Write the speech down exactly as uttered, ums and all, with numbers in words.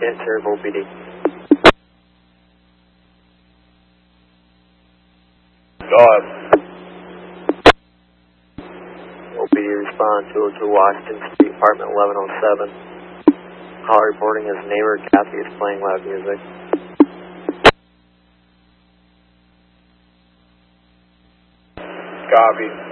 Can't serve O B D. Go ahead. O B D respond two oh two Washington Street, apartment eleven oh seven. Call reporting his neighbor Kathy is playing loud music. Copy.